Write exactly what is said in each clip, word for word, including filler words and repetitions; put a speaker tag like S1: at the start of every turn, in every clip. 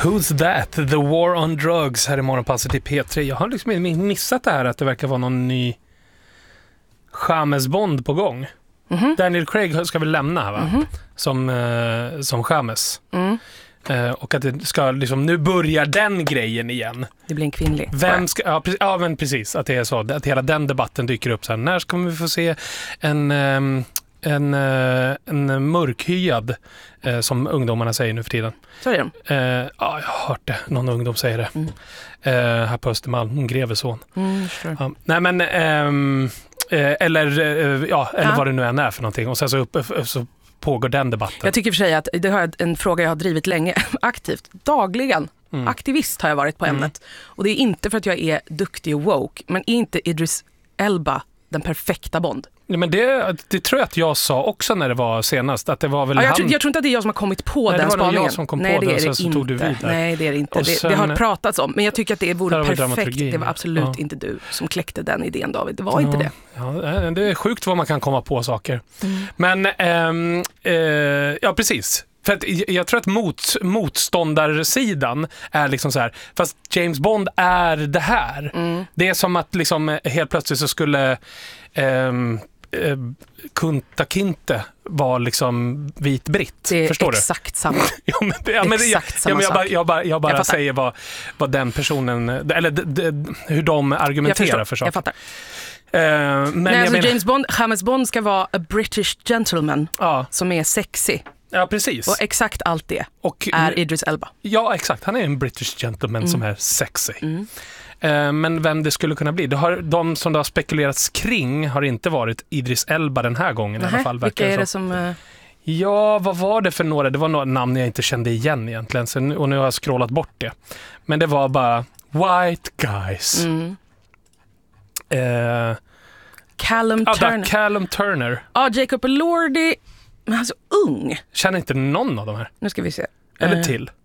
S1: Who's that? The War on Drugs här i morgonpasset i P tre. Jag har liksom missat det här att det verkar vara någon ny James Bond på gång. Mm-hmm. Daniel Craig ska väl lämna här, va? Mm-hmm. Som, eh, som James. Mm. Eh, och att det ska liksom, nu börjar den grejen igen.
S2: Det blir en kvinnlig.
S1: Vem ska, ja, precis, ja, men precis. Att det är så. Att hela den debatten dyker upp så här. När ska vi få se en... Um, En, en mörkhyad, eh, som ungdomarna säger nu för tiden.
S2: Så är det.
S1: Eh, ja, jag har hört det. Någon ungdom säger det. Mm. Eh, här på Östermalm, en greveson.
S2: Mm, sure.
S1: Ja, nej men, ehm, eh, eller, eh, ja, eller ja. vad det nu än är för någonting. Och sen så, upp, så pågår den debatten.
S2: Jag tycker för sig att det är en fråga jag har drivit länge, aktivt, dagligen. Mm. Aktivist har jag varit på ämnet. Mm. Och det är inte för att jag är duktig och woke, men är inte Idris Elba den perfekta Bond?
S1: Ja, men det, det tror jag att jag sa också när det var senast. Att det var väl
S2: ja, jag,
S1: han...
S2: tror, jag tror inte att det är jag som har kommit på
S1: Nej,
S2: den
S1: spaningen.
S2: spaningen.
S1: Jag som kom
S2: Nej,
S1: på
S2: det
S1: den,
S2: är
S1: och sen
S2: det
S1: så tog du
S2: inte.
S1: vidare.
S2: Nej, det är det inte.
S1: Sen,
S2: det, det har pratats om. Men jag tycker att det vore
S1: det
S2: perfekt. Det var absolut ja. inte du som kläckte den idén, David. Det var
S1: ja,
S2: inte det.
S1: Ja, det är sjukt vad man kan komma på saker. Mm. Men, ähm, äh, ja precis. För att jag tror att mot, motståndarsidan är liksom så här, fast James Bond är det här. Mm. Det är som att liksom helt plötsligt så skulle ähm, äh, Kunta Kinte var liksom vit britt.
S2: Det är
S1: Förstår
S2: exakt
S1: du?
S2: samma.
S1: ja, men, ja, men,
S2: exakt
S1: jag,
S2: samma
S1: ja, men jag bara, jag bara, jag bara
S2: jag
S1: säger vad, vad den personen, eller d, d, hur de argumenterar för saker.
S2: Jag fattar.
S1: Uh, men
S2: Nej,
S1: jag
S2: alltså
S1: menar...
S2: James Bond, James Bond ska vara a British gentleman ja. som är sexy.
S1: Ja, precis.
S2: Och exakt allt det
S1: och,
S2: är Idris Elba.
S1: Ja, exakt. Han är en British gentleman mm. som är sexy. Mm. Uh, men vem det skulle kunna bli? Det har, de som det har spekulerats kring har inte varit Idris Elba den här gången.
S2: Nähä,
S1: i alla fall.
S2: Vilka är det som... Uh...
S1: Ja, vad var det för några? Det var några namn jag inte kände igen egentligen. Så, och nu har jag scrollat bort det. Men det var bara white guys. Mm. Uh,
S2: Callum
S1: ah,
S2: Turner.
S1: Callum Turner.
S2: Ja, Jacob Elordi. Men han är så ung.
S1: Känner inte någon av de här.
S2: Nu ska vi se.
S1: Eller
S2: uh.
S1: till.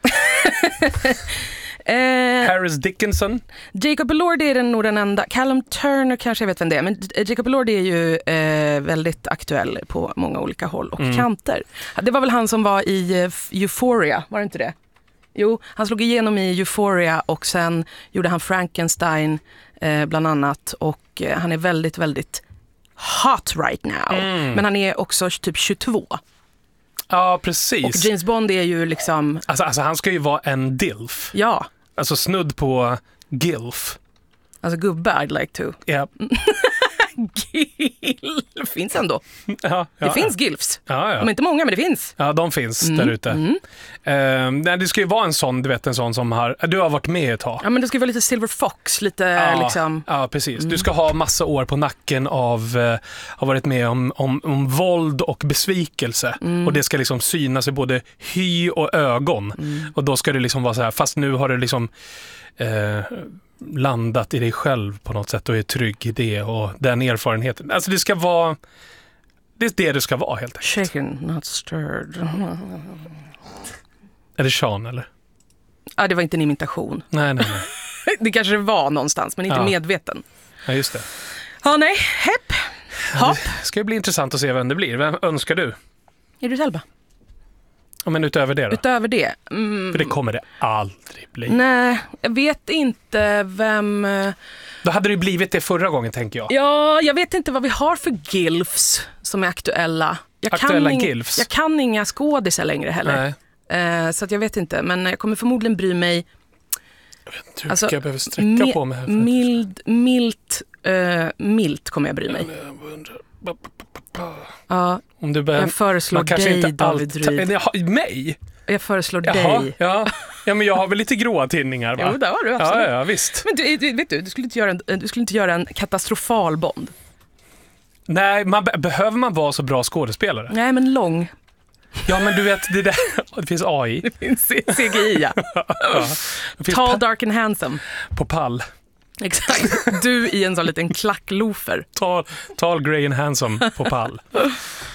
S2: uh,
S1: Harris Dickinson.
S2: Jacob Elordi är den nog den enda. Callum Turner kanske jag vet vem det är. Men Jacob Elordi är ju uh, väldigt aktuell på många olika håll och mm. kanter. Det var väl han som var i uh, Euphoria, var det inte det? Jo, han slog igenom i Euphoria och sen gjorde han Frankenstein eh, bland annat. Och eh, han är väldigt, väldigt hot right now. Mm. Men han är också typ tjugotvå.
S1: Ja, precis.
S2: Och James Bond är ju liksom...
S1: Alltså, alltså han ska ju vara en dilf.
S2: Ja.
S1: Alltså snudd på gilf.
S2: Alltså gubbe, I'd like to.
S1: Ja. Yep.
S2: Gilf finns ändå.
S1: Ja, ja,
S2: det
S1: ja.
S2: finns gilfs.
S1: Ja, ja.
S2: De är inte många, men det finns.
S1: Ja, de finns
S2: mm.
S1: där ute.
S2: Mm.
S1: Uh, det ska ju vara en sån, du vet, en sån som har... Du har varit med ett tag.
S2: Ja, men det ska vara lite Silver Fox, lite
S1: ja,
S2: liksom...
S1: Ja, precis. Mm. Du ska ha massa år på nacken av... Uh, har varit med om, om, om våld och besvikelse. Mm. Och det ska liksom synas i både hy och ögon. Mm. Och då ska det liksom vara så här, fast nu har det liksom... Uh, landat i dig själv på något sätt och är trygg i det och den erfarenheten. Alltså det ska vara det är det det ska vara helt enkelt.
S2: Shaken, not stirred.
S1: Är det Sean eller?
S2: Ja, det var inte en imitation.
S1: Nej, nej, nej.
S2: Det kanske var någonstans, men inte ja. medveten.
S1: Ja, just det.
S2: Ja, nej. Hepp. Hopp.
S1: Ja, det ska bli intressant att se vem det blir. Vem önskar du?
S2: Idris Elba.
S1: Ja, men utöver det då?
S2: Utöver det. Mm.
S1: För det kommer det aldrig bli.
S2: Nej, jag vet inte vem...
S1: Då hade det blivit det förra gången, tänker jag.
S2: Ja, jag vet inte vad vi har för gilfs som är aktuella. Jag
S1: aktuella
S2: kan
S1: gilfs?
S2: Jag kan inga skådisar längre heller. Nej. Uh, så att jag vet inte, men jag kommer förmodligen bry mig...
S1: Jag vet inte hur alltså, jag behöver sträcka mi- på mig här.
S2: Mild, milt, uh, milt kommer jag bry mig. Ja,
S1: om du behöver,
S2: jag föreslår dig,
S1: inte
S2: David
S1: allt, Ryd. Mig?
S2: Jag föreslår
S1: Jaha,
S2: dig.
S1: Ja. ja, men jag har väl lite gråa tinningar, va?
S2: Jo, det har du absolut.
S1: Ja, ja, visst.
S2: Men du, du, vet du, du skulle inte göra en, du skulle inte göra en katastrofal Bond.
S1: Nej, man, behöver man vara så bra skådespelare?
S2: Nej, men lång.
S1: Ja, men du vet, det, där, det finns A I.
S2: Det finns C G I, ja. ja. Tall, pa- dark and handsome.
S1: På pall.
S2: Exakt. Du i en sån liten klacklofer.
S1: Tall, tall, grey and handsome på pall.